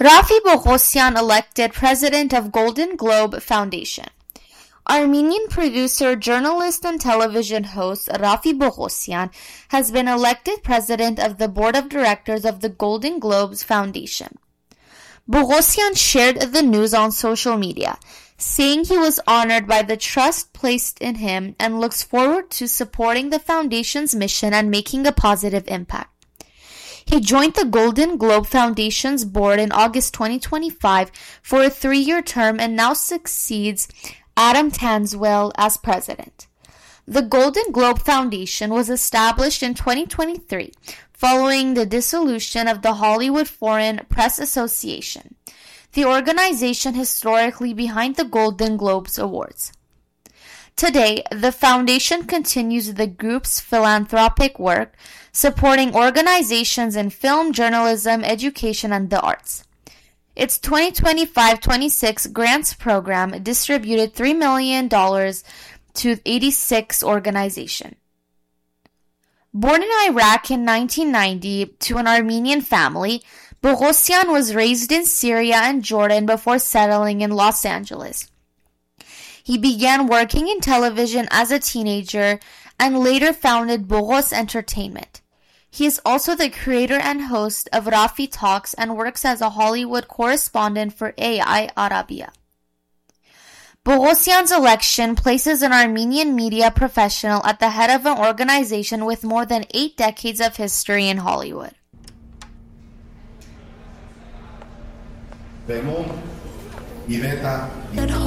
Rafi Boghosian elected president of Golden Globe Foundation. Armenian producer, journalist, and television host Rafi Boghosian has been elected president of the board of directors of the Golden Globes Foundation. Boghosian shared the news on social media, saying he was honored by the trust placed in him and looks forward to supporting the foundation's mission and making a positive impact. He joined the Golden Globe Foundation's board in August 2025 for a 3-year term and now succeeds Adam Tanswell as president. The Golden Globe Foundation was established in 2023 following the dissolution of the Hollywood Foreign Press Association, the organization historically behind the Golden Globes Awards. Today, the foundation continues the group's philanthropic work, supporting organizations in film, journalism, education, and the arts. Its 2025-26 grants program distributed $3 million to 86 organizations. Born in Iraq in 1990 to an Armenian family, Boghosian was raised in Syria and Jordan before settling in Los Angeles. He began working in television as a teenager and later founded Boghos Entertainment. He is also the creator and host of Rafi Talks and works as a Hollywood correspondent for AI Arabia. Boghosian's election places an Armenian media professional at the head of an organization with more than 8 decades of history in Hollywood.